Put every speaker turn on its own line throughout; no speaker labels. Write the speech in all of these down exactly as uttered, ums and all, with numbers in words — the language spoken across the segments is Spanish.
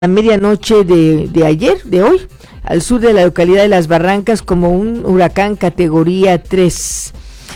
a medianoche de, de ayer, de hoy, al sur de la localidad de Las Barrancas como un huracán categoría tres.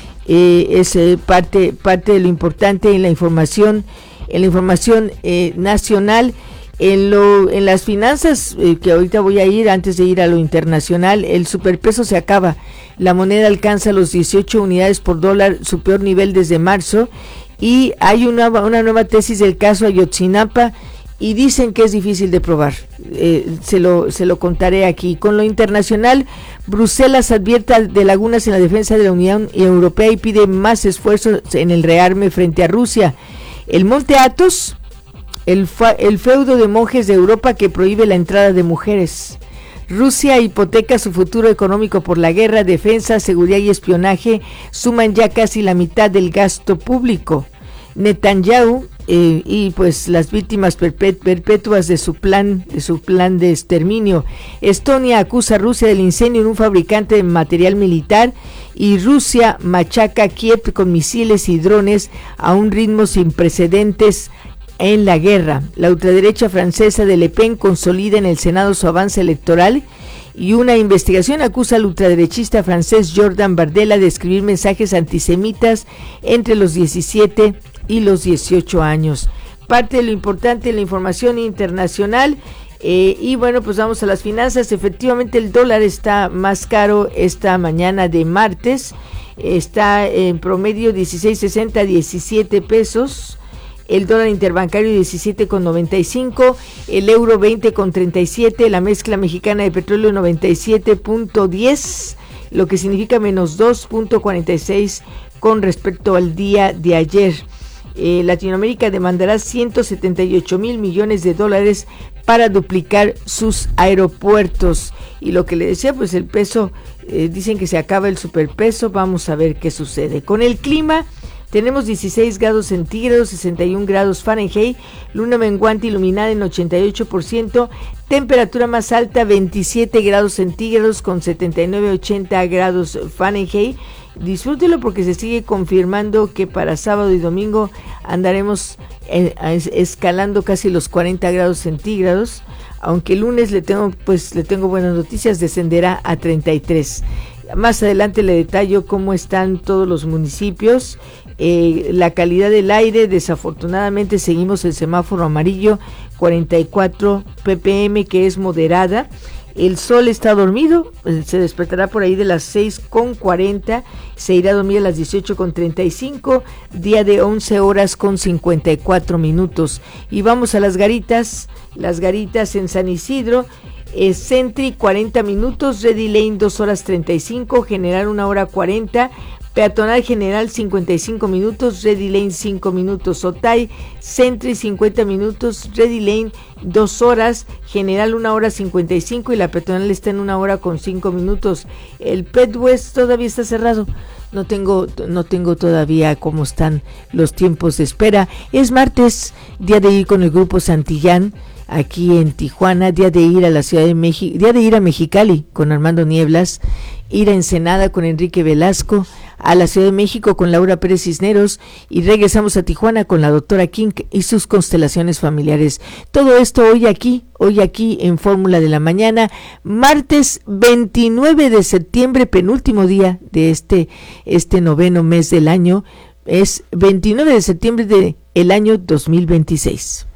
Eh, es eh, parte, parte de lo importante en la información, en la información eh, nacional. En, lo, en las finanzas, eh, que ahorita voy a ir, antes de ir a lo internacional, el superpeso se acaba. La moneda alcanza los dieciocho unidades por dólar, su peor nivel desde marzo, y hay una, una nueva tesis del caso Ayotzinapa, y dicen que es difícil de probar. Eh, se lo se lo contaré aquí. Con lo internacional, Bruselas advierte de lagunas en la defensa de la Unión Europea y pide más esfuerzos en el rearme frente a Rusia. El Monte Athos, el, fa, el feudo de monjes de Europa que prohíbe la entrada de mujeres. Rusia hipoteca su futuro económico por la guerra, defensa, seguridad y espionaje suman ya casi la mitad del gasto público. Netanyahu eh, y pues las víctimas perpet- perpetuas de su plan de su plan de exterminio. Estonia acusa a Rusia del incendio en un fabricante de material militar y Rusia machaca a Kiev con misiles y drones a un ritmo sin precedentes en la guerra. La ultraderecha francesa de Le Pen consolida en el Senado su avance electoral y una investigación acusa al ultraderechista francés Jordan Bardella de escribir mensajes antisemitas entre los diecisiete y los dieciocho años. Parte de lo importante en la información internacional. Eh, y bueno, pues vamos a las finanzas. Efectivamente el dólar está más caro esta mañana de martes, está en promedio dieciséis sesenta, diecisiete pesos. El dólar interbancario diecisiete con noventa y cinco, el euro veinte con treinta y siete, la mezcla mexicana de petróleo noventa y siete punto diez, lo que significa menos dos punto cuarenta y seis con respecto al día de ayer. Eh, Latinoamérica demandará ciento setenta y ocho mil millones de dólares para duplicar sus aeropuertos. Y lo que le decía, pues el peso, eh, dicen que se acaba el superpeso, vamos a ver qué sucede. Con el clima, tenemos dieciséis grados centígrados, sesenta y un grados Fahrenheit, luna menguante iluminada en ochenta y ocho por ciento, temperatura más alta veintisiete grados centígrados con setenta y nueve a ochenta grados Fahrenheit. Disfrútelo porque se sigue confirmando que para sábado y domingo andaremos eh, escalando casi los cuarenta grados centígrados, aunque el lunes le tengo pues le tengo buenas noticias, descenderá a treinta y tres. Más adelante le detallo cómo están todos los municipios. Eh, la calidad del aire, desafortunadamente seguimos el semáforo amarillo, cuarenta y cuatro ppm, que es moderada. El sol está dormido, se despertará por ahí de las seis con cuarenta, se irá a dormir a las dieciocho con treinta y cinco, día de once horas con cincuenta y cuatro minutos. Y vamos a las garitas, las garitas en San Isidro. Eh, Sentry cuarenta minutos, Ready Lane dos horas treinta y cinco, General una hora cuarenta, Peatonal General cincuenta y cinco minutos, Ready Lane cinco minutos, Otay, Sentry cincuenta minutos, Ready Lane dos horas, General una hora cincuenta y cinco y la Peatonal está en una hora con cinco minutos. El Pet West todavía está cerrado. No tengo, no tengo todavía cómo están los tiempos de espera. Es martes, día de ir con el grupo Santillán aquí en Tijuana, día de ir a la Ciudad de México, día de ir a Mexicali con Armando Nieblas, ir a Ensenada con Enrique Velasco, a la Ciudad de México con Laura Pérez Cisneros y regresamos a Tijuana con la doctora King y sus constelaciones familiares. Todo esto hoy aquí, hoy aquí en Fórmula de la Mañana, martes veintinueve de septiembre, penúltimo día de este, este noveno mes del año, es veintinueve de septiembre del año dos mil veintiséis.